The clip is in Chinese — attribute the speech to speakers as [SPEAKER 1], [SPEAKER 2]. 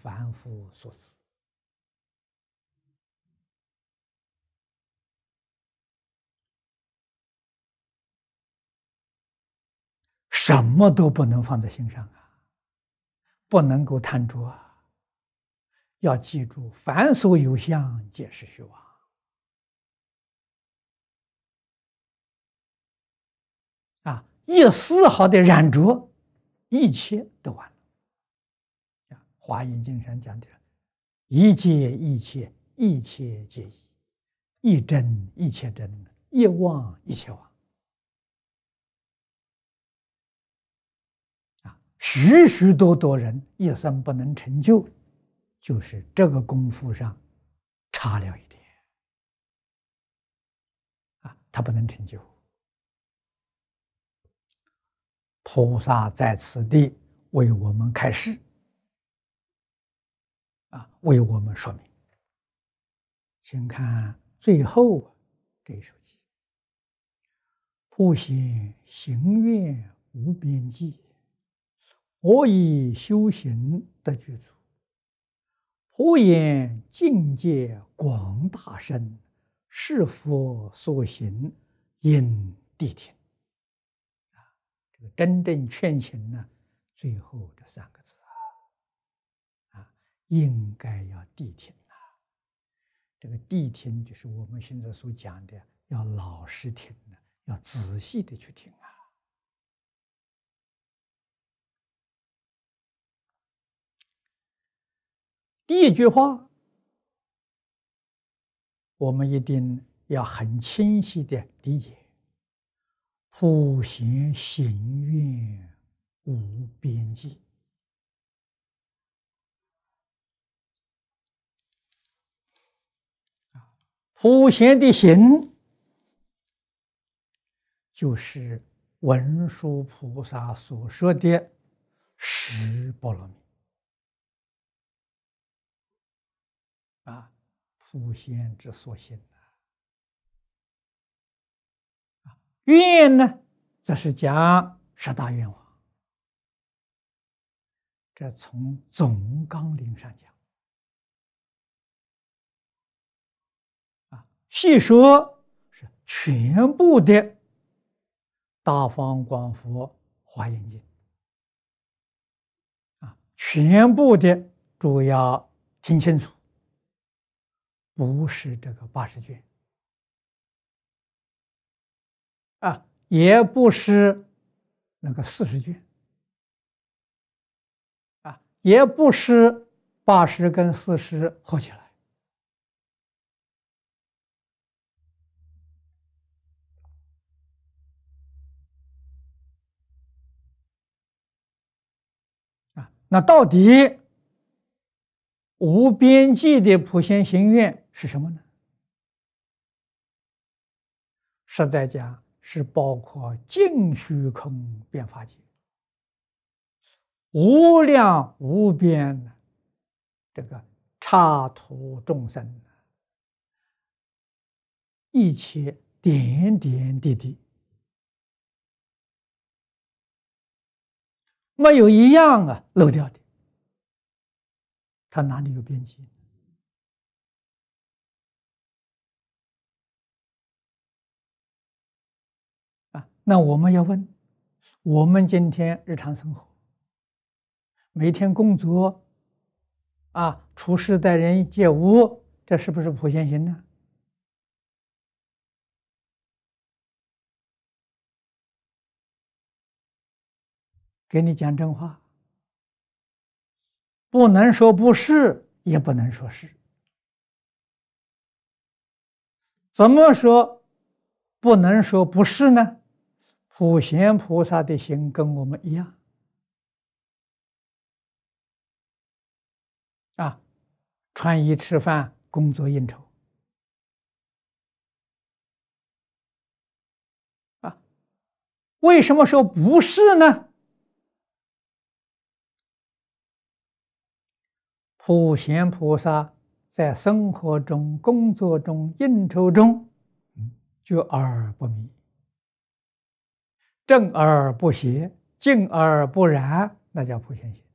[SPEAKER 1] 凡夫所知。什么都不能放在心上啊，不能够贪着啊。要记住，凡所有相，皆是虚妄。啊，一丝毫的染着，一切都完了。啊，华严经上讲的，一切一切，一切皆一，一真一切真，一妄一切妄。啊，许许多多人一生不能成就，就是这个功夫上差了一点。啊，他不能成就。菩萨在此地为我们开示，啊，为我们说明。请看最后这一首偈：普贤行愿无边际，我以修行得具足。普贤境界广大深，是佛所行应谛听。这个真正劝请呢，最后这三个字啊，应该要谛听啊。这个谛听就是我们现在所讲的，要老实听的，要仔细的去听啊。第一句话，我们一定要很清晰的理解：普贤行愿无边际。普贤的行，就是文殊菩萨所说的十波罗蜜。啊，普贤之所行啊。愿呢，则是讲十大愿望。这从总纲领上讲，啊，细说是全部的大方广佛华严经，啊，全部的主要听清楚，不是这个80卷，啊，也不是那个40卷，啊，也不是80跟40合起来。啊，那到底无边际的普贤行愿是什么呢？实在讲，是包括尽虚空遍法界，无量无边的这个刹土众生，一切点点滴滴，没有一样啊漏掉的。它哪里有边际？啊，那我们要问，我们今天日常生活，每天工作，啊，处事待人接物，这是不是普贤行呢？给你讲真话，不能说不是，也不能说是。怎么说不能说不是呢？普贤菩萨的心跟我们一样啊，穿衣吃饭、工作应酬啊。为什么说不是呢？普贤菩萨在生活中、工作中、应酬中，觉而不迷，正而不邪，静而不染，那叫普贤行。